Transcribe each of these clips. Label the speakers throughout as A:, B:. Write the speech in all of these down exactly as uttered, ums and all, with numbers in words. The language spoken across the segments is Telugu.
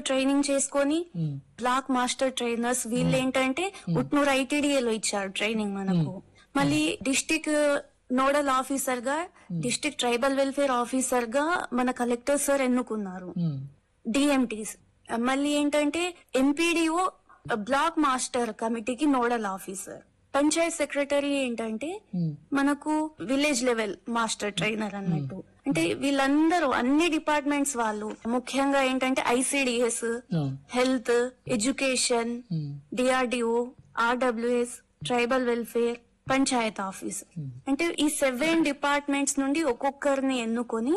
A: ట్రైనింగ్ చేసుకొని బ్లాక్ మాస్టర్ ట్రైనర్స్ వీళ్ళు ఏంటంటే ఉట్నూరు ఐటీడీఏలో ఇచ్చారు ట్రైనింగ్ మనకు. మళ్ళీ డిస్టిక్ నోడల్ ఆఫీసర్ గా డిస్టిక్ ట్రైబల్ వెల్ఫేర్ ఆఫీసర్ గా మన కలెక్టర్ సార్ ఎన్నుకున్నారు. డిఎంటీస్ మళ్ళీ ఏంటంటే ఎంపీడీఓ బ్లాక్ మాస్టర్ కమిటీకి నోడల్ ఆఫీసర్. పంచాయత్ సెక్రటరీ ఏంటంటే మనకు విలేజ్ లెవెల్ మాస్టర్ ట్రైనర్ అన్నట్టు. అంటే వీళ్ళందరూ అన్ని డిపార్ట్మెంట్స్ వాళ్ళు ముఖ్యంగా ఏంటంటే ICDS, health, education, DRDO, RWS, tribal welfare, Panchayat office. అంటే ఈ సెవెన్ డిపార్ట్మెంట్స్ నుండి ఒక్కొక్కరిని ఎన్నుకొని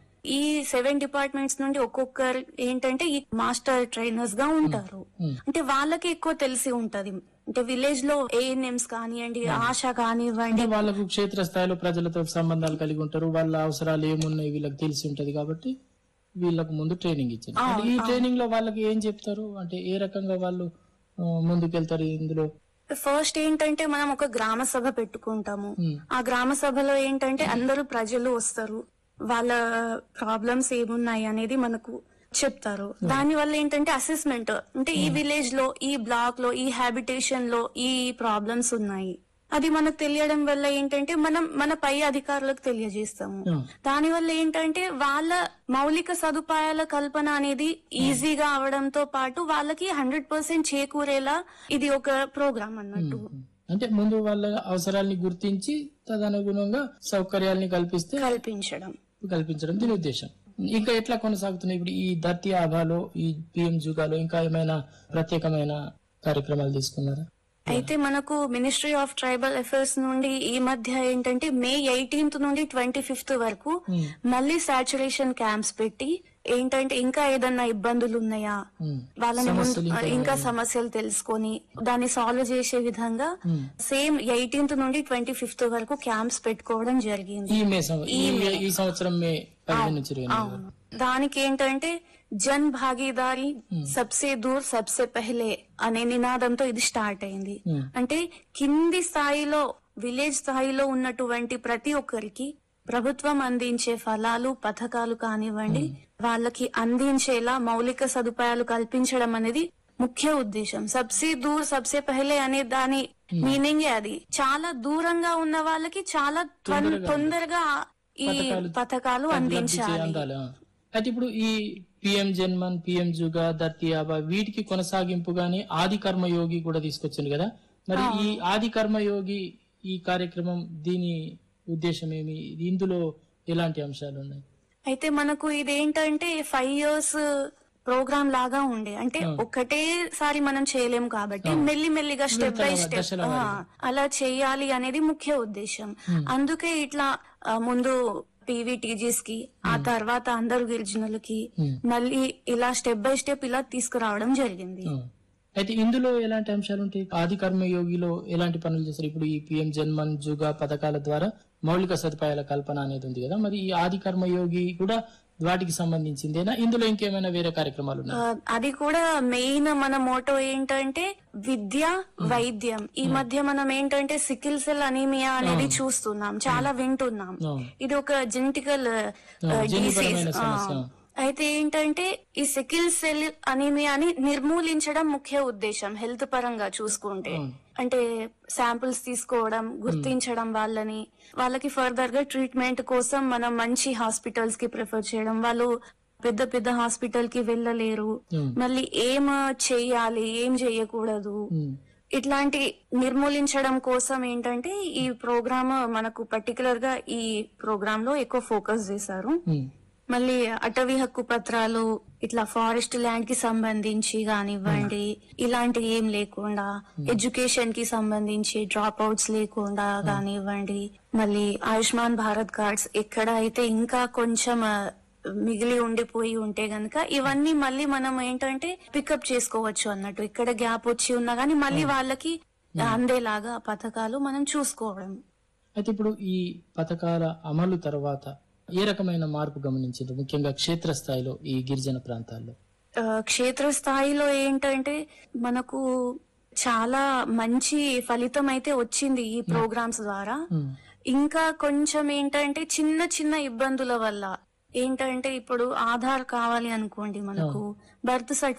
A: ఈ సెవెన్ డిపార్ట్మెంట్స్ నుండి ఒక్కొక్కరు ఏంటంటే ఈ మాస్టర్ ట్రైనర్స్ గా ఉంటారు. అంటే వాళ్ళకి ఎక్కువ తెలిసి ఉంటది. అంటే విలేజ్ లో ఏఎన్ఎంస్ కానివ్వండి, ఆశ కానివ్వండి,
B: వాళ్ళకు క్షేత్రస్థాయిలో ప్రజలతో సంబంధాలు కలిగి ఉంటారు. వాళ్ళ అవసరాలు ఏమున్నాయి వీళ్ళకి తెలిసి ఉంటది కాబట్టి వీళ్ళకు ముందు ట్రైనింగ్ ఇచ్చారు. ఈ ట్రైనింగ్ లో వాళ్ళకి ఏం చెప్తారు, అంటే ఏ రకంగా వాళ్ళు ముందుకెళ్తారు ఇందులో?
A: ఫస్ట్ ఏంటంటే మనం ఒక గ్రామ సభ పెట్టుకుంటాము. ఆ గ్రామ సభలో ఏంటంటే అందరూ ప్రజలు వస్తారు, వాళ్ళ ప్రాబ్లమ్స్ ఏమున్నాయి అనేది మనకు చెప్తారు. దాని వల్ల ఏంటంటే అసెస్మెంట్, అంటే ఈ విలేజ్ లో, ఈ బ్లాక్ లో, ఈ హ్యాబిటేషన్ లో ఈ ప్రాబ్లమ్స్ ఉన్నాయి, అది మనకు తెలియడం వల్ల ఏంటంటే మనం మన పై అధికారులకు తెలియజేస్తాము. దాని వల్ల ఏంటంటే వాళ్ళ మౌలిక సదుపాయాల కల్పన అనేది ఈజీగా అవడంతో పాటు వాళ్ళకి హండ్రెడ్ పర్సెంట్ చేకూరేలా ఇది ఒక ప్రోగ్రామ్ అన్నట్టు.
B: అంటే ముందు వాళ్ళ అవసరాలని గుర్తించి తదనుగుణంగా సౌకర్యాలని కల్పిస్తే
A: కల్పించడం
B: కల్పించడం దీని ఉద్దేశం. ఇంకా ఎట్లా కొనసాగుతున్నాయి ఇప్పుడు ఈ ధర్తీ ఆభాలో, ఈ పిఎం జుగాలో ఇంకా ఏమైనా ప్రత్యేకమైన కార్యక్రమాలు తీసుకున్నారా?
A: అయితే మనకు మినిస్ట్రీ ఆఫ్ ట్రైబల్ అఫైర్స్ నుండి ఈ మధ్య ఏంటంటే మే ఎయిటీన్త్ నుండి ట్వంటీ ఫిఫ్త్ వరకు మళ్ళీ సాచురేషన్ క్యాంప్స్ పెట్టి ఏంటంటే ఇంకా ఏదన్నా ఇబ్బందులు ఉన్నాయా, వాళ్ళని ఇంకా సమస్యలు తెలుసుకొని దాన్ని సాల్వ్ చేసే విధంగా సేమ్ ఎయిటీన్త్ నుండి ట్వంటీ ఫిఫ్త్ వరకు క్యాంప్స్ పెట్టుకోవడం జరిగింది.
B: ఈ సంవత్సరం మే
A: దానికి ఏంటంటే జన్ భాగీదారీ సబ్సే దూర్ సబ్సే పెహలే అనే నినాదంతో ఇది స్టార్ట్ అయింది. అంటే కింది స్థాయిలో, విలేజ్ స్థాయిలో ఉన్నటువంటి ప్రతి ఒక్కరికి ప్రభుత్వం అందించే ఫలాలు, పథకాలు కానివ్వండి వాళ్ళకి అందించేలా మౌలిక సదుపాయాలు కల్పించడం అనేది ముఖ్య ఉద్దేశం. సబ్సే దూర్ సబ్సే పెహలే అనే దాని మీనింగ్ అది చాలా దూరంగా ఉన్న వాళ్ళకి చాలా తొందరగా ఈ పథకాలు అందించాలి.
B: అయితే ఇప్పుడు ఈ పిఎం జన్మన్, పిఎం జుగా, ధర్తీ ఆబా వీటికి కొనసాగింపుగానే ఆది కర్మయోగి కూడా తీసుకొచ్చింది కదా. మరి ఈ ఆది కర్మయోగి ఈ కార్యక్రమం దీని ఉద్దేశం ఏమి, ఇందులో ఎలాంటి అంశాలు ఉన్నాయి?
A: అయితే మనకు ఇదేంటంటే ఫైవ్ ఇయర్స్ ప్రోగ్రామ్ లాగా ఉండే, అంటే ఒకటేసారి మనం చేయలేము కాబట్టి మెల్లిమెల్లిగా స్టెప్ బై స్టెప్ అలా చేయాలి అనేది ముఖ్య ఉద్దేశం. అందుకే ఇట్లా ముందు పీవీటీజీస్ కి, ఆ తర్వాత అందరు గిరిజనులకి మళ్ళీ ఇలా స్టెప్ బై స్టెప్ ఇలా తీసుకురావడం జరిగింది.
B: అయితే ఇందులో ఎలాంటి అంశాలు ఉంటాయి? ఆది కర్మయోగిలో ఎలాంటి పనులు చేస్తారు? ఇప్పుడు ఈ పిఎం జన్మన్ జుగా పథకాల ద్వారా మౌలిక సదుపాయాల కల్పన అనేది ఉంది కదా, మరి ఈ ఆది కర్మయోగి కూడా వాటికి సంబంధించిందేనా? ఇందులో ఇంకేమైనా వేరే కార్యక్రమాలు ఉన్నాయి?
A: అది కూడా మెయిన్ మన మోటో ఏంటంటే విద్య, వైద్యం. ఈ మధ్య మనం ఏంటంటే సికిల్ సెల్ అనీమియా అనేది చూస్తున్నాం, చాలా వింటున్నాం. ఇది ఒక జెనెటికల్ డిసీజ్. అయితే ఏంటంటే ఈ సికిల్ సెల్ అనీమియాని నిర్మూలించడం ముఖ్య ఉద్దేశం హెల్త్ పరంగా చూసుకుంటే. అంటే శాంపిల్స్ తీసుకోవడం, గుర్తించడం వాళ్ళని, వాళ్ళకి ఫర్దర్ గా ట్రీట్మెంట్ కోసం మనం మంచి హాస్పిటల్స్ కి ప్రిఫర్ చేయడం. వాళ్ళు పెద్ద పెద్ద హాస్పిటల్ కి వెళ్ళలేరు, మళ్ళీ ఏం చెయ్యాలి, ఏం చెయ్యకూడదు, ఇట్లాంటి నిర్మూలించడం కోసం ఏంటంటే ఈ ప్రోగ్రామ్ మనకు పర్టికులర్ గా ఈ ప్రోగ్రామ్ లో ఎక్కువ ఫోకస్ చేశారు. మళ్ళీ అటవీ హక్కు పత్రాలు, ఇట్లా ఫారెస్ట్ ల్యాండ్ కి సంబంధించి కానివ్వండి ఇలాంటి ఏం లేకుండా, ఎడ్యుకేషన్ కి సంబంధించి డ్రాప్ అవుట్స్ లేకుండా కానివ్వండి, మళ్ళీ ఆయుష్మాన్ భారత్ కార్డ్స్ ఎక్కడ అయితే ఇంకా కొంచెం మిగిలి ఉండిపోయి ఉంటే గనక ఇవన్నీ మళ్ళీ మనం ఏంటంటే పికప్ చేసుకోవచ్చు అన్నట్టు. ఇక్కడ గ్యాప్ వచ్చి ఉన్నా గానీ మళ్ళీ వాళ్ళకి అందేలాగా పథకాలు మనం చూసుకోవడం.
B: అయితే ఇప్పుడు ఈ పథకాల అమలు తర్వాత ఏ రకమైన మార్పు గమనించారు, ముఖ్యంగా క్షేత్రస్థాయిలో ఈ గిరిజన ప్రాంతాల్లో?
A: క్షేత్రస్థాయిలో ఏంటంటే మనకు చాలా మంచి ఫలితం అయితే వచ్చింది ఈ ప్రోగ్రామ్స్ ద్వారా. ఇంకా కొంచెం ఏంటంటే చిన్న చిన్న ఇబ్బందుల వల్ల ఏంటంటే ఇప్పుడు ఆధార్ కావాలి అనుకోండి, మనకు బర్త్ సర్టిఫికేట్